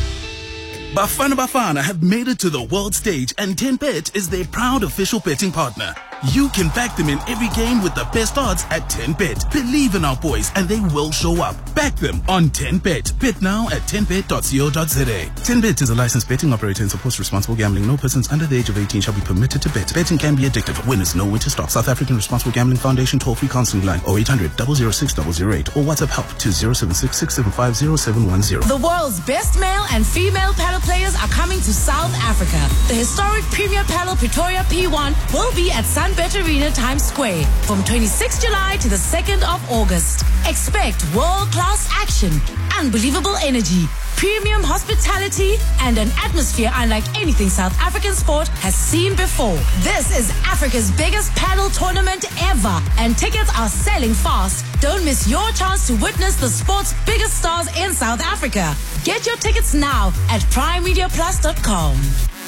Bafana Bafana have made it to the world stage and ten bet is their proud official betting partner. You can back them in every game with the best odds at ten bet. Believe in our boys and they will show up. Back them on ten bet. Bet now at ten bet dot co dot za. ten bet is a licensed betting operator and supports responsible gambling. No persons under the age of eighteen shall be permitted to bet. Betting can be addictive. Winners know when to stop. South African Responsible Gambling Foundation toll-free counseling line oh eight hundred, double oh six, double oh eight or WhatsApp help to zero seven six, six seven five, zero seven one zero. The world's best male and female paddle players are coming to South Africa. The historic Premier Paddle Pretoria P one will be at Sunbet Arena Times Square from twenty-sixth of July to the second of August. Expect world-class action, unbelievable energy, premium hospitality, and an atmosphere unlike anything South African sport has seen before. This is Africa's biggest paddle tournament ever, and tickets are selling fast. Don't miss your chance to witness the sport's biggest stars in South Africa. Get your tickets now at prime media plus dot com.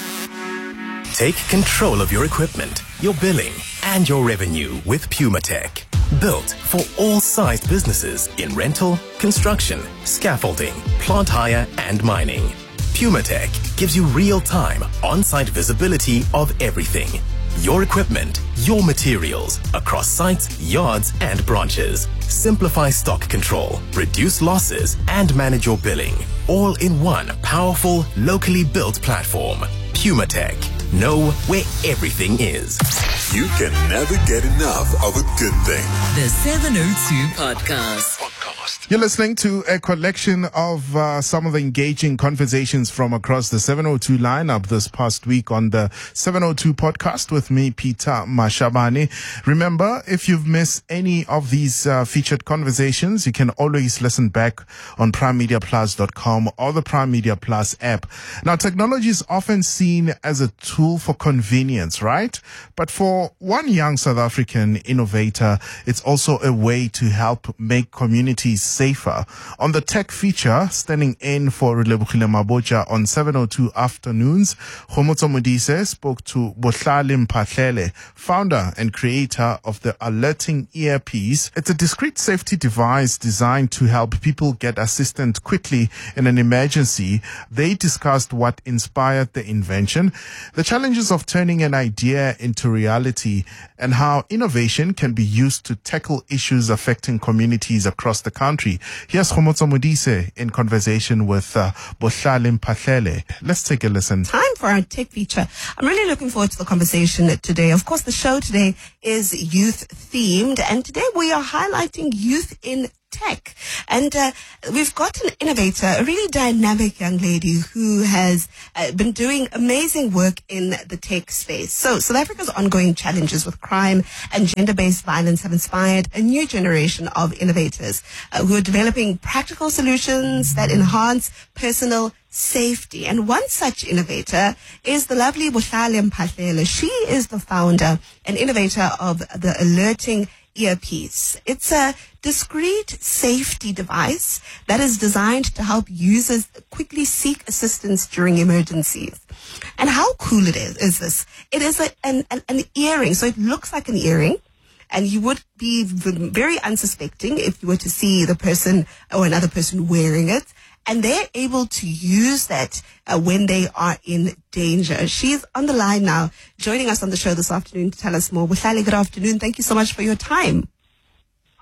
Take control of your equipment, your billing, and your revenue with PumaTech. Built for all sized businesses in rental, construction, scaffolding, plant hire, and mining. PumaTech gives you real-time, on-site visibility of everything. Your equipment, your materials, across sites, yards, and branches. Simplify stock control, reduce losses, and manage your billing. All in one powerful, locally built platform. PumaTech. Know where everything is. You can never get enough of a good thing. The seven oh two podcast. You're listening to a collection of uh, some of the engaging conversations from across the seven oh two lineup this past week on the seven oh two podcast with me, Peter Mashabane. Remember, if you've missed any of these uh, featured conversations, you can always listen back on prime media plus dot com or the Prime Media Plus app. Now, technology is often seen as a tool for convenience, right? But for one young South African innovator, it's also a way to help make communities safer. On the tech feature, standing in for Relebogile Mabotja on seven oh two afternoons, Khomotso Modise spoke to Bohlale Mphahlele, founder and creator of the Alerting Earpiece. It's a discreet safety device designed to help people get assistance quickly in an emergency. They discussed what inspired the invention, the challenges of turning an idea into reality, and how innovation can be used to tackle issues affecting communities across the country. Here's Khomotso Modise in conversation with uh, Bohlale Mphahlele. Let's take a listen. Time for our tech feature. I'm really looking forward to the conversation today. Of course, the show today is youth themed, and today we are highlighting youth in tech. And uh, we've got an innovator, a really dynamic young lady who has uh, been doing amazing work in the tech space. So South Africa's ongoing challenges with crime and gender-based violence have inspired a new generation of innovators uh, who are developing practical solutions that enhance personal safety. And one such innovator is the lovely Bohlale Mphahlele. She is the founder and innovator of the Alerting Earpiece. It's a discreet safety device that is designed to help users quickly seek assistance during emergencies. And how cool it is, is this? It is a, an, an, an earring, so it looks like an earring. And you would be very unsuspecting if you were to see the person or another person wearing it. And they're able to use that uh, when they are in danger. She's on the line now, joining us on the show this afternoon to tell us more. Bohlale, good afternoon. Thank you so much for your time.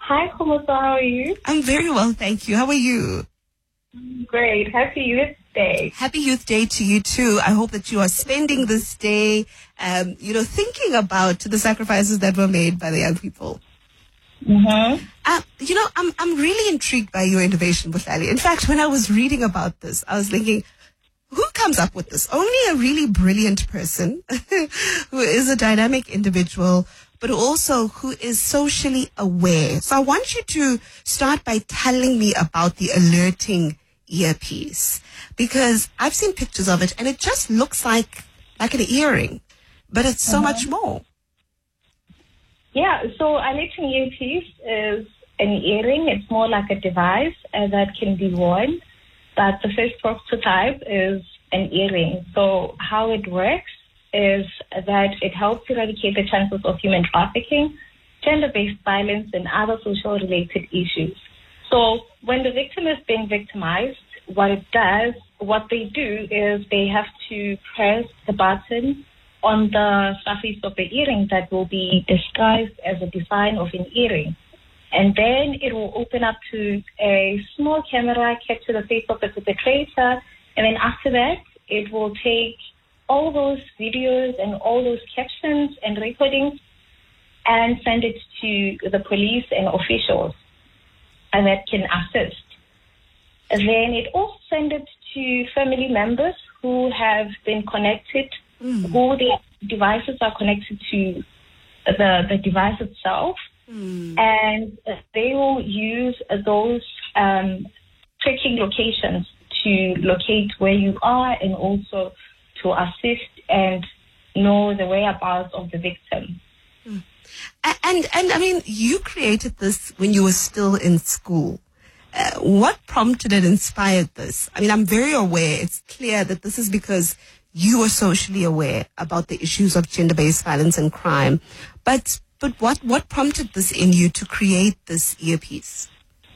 Hi, Komosa, how are you? I'm very well, thank you. How are you? Great. Happy Youth Day. Happy Youth Day to you too. I hope that you are spending this day, um, you know, thinking about the sacrifices that were made by the young people. Mm-hmm. Uh, you know, I'm I'm really intrigued by your innovation, Buhlali. In fact, when I was reading about this, I was thinking, who comes up with this? Only a really brilliant person who is a dynamic individual, but also who is socially aware. So I want you to start by telling me about the alerting earpiece, because I've seen pictures of it and it just looks like like an earring, but it's so Uh-huh. much more. Yeah, so alerting earpiece is an earring. It's more like a device uh, that can be worn. But the first prototype is an earring. So how it works is that it helps eradicate the chances of human trafficking, gender-based violence, and other social-related issues. So when the victim is being victimized, what it does, what they do is they have to press the button on the surface of the earring that will be disguised as a design of an earring. And then it will open up to a small camera, capture the face of the perpetrator, and then after that, it will take all those videos and all those captions and recordings and send it to the police and officials and that can assist. And then it also sends it to family members who have been connected, Mm. who the devices are connected to the, the device itself. Mm. And they will use those um, tracking locations to locate where you are and also to assist and know the whereabouts of the victim. Mm. A- And, and I mean, you created this when you were still in school. Uh, what prompted and inspired this? I mean, I'm very aware, it's clear that this is because you are socially aware about the issues of gender-based violence and crime. But but what, what prompted this in you to create this earpiece?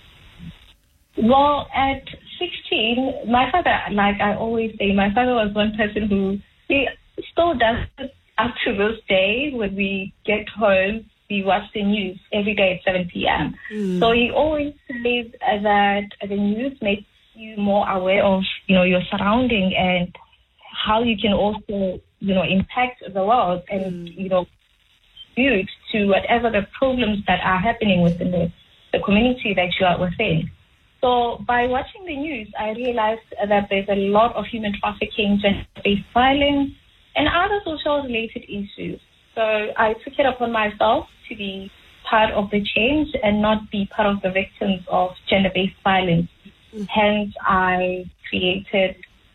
Well, at sixteen, my father, like I always say, my father was one person who, he still does it up to this day. When we get home, we watch the news every day at seven p.m. Mm. So he always says that the news makes you more aware of, you know, your surrounding and how you can also, you know, impact the world and, mm. you know, contribute to whatever the problems that are happening within the, the community that you are within. So by watching the news, I realized that there's a lot of human trafficking, gender-based violence, and other social-related issues. So I took it upon myself to be part of the change and not be part of the victims of gender-based violence. Mm. Hence, I created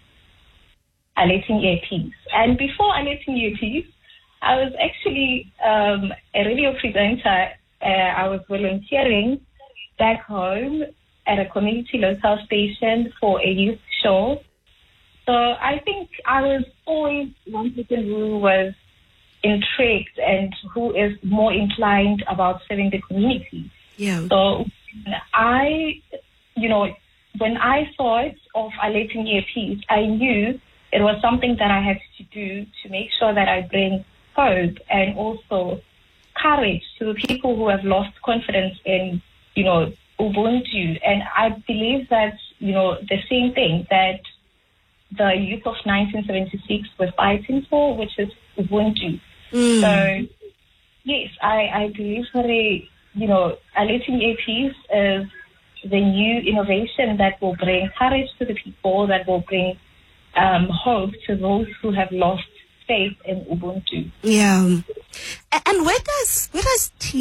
Alerting Earpiece. And before Alerting Earpiece, I was actually um, a radio presenter. Uh, I was volunteering back home at a community local station for a youth show. So I think I was always one person who was intrigued and who is more inclined about serving the community. Yeah. So I, you know, when I thought of Alerting Earpiece, I knew it was something that I had to do to make sure that I bring hope and also courage to the people who have lost confidence in, you know, Ubuntu. And I believe that, you know, the same thing that the youth of nineteen seventy-six were fighting for, which is Ubuntu. Mm. So, yes, I, I believe that, a, you know, Alerting Earpiece is the new innovation that will bring courage to the people, that will bring um, hope to those who have lost faith in Ubuntu. Yeah. And where does, where does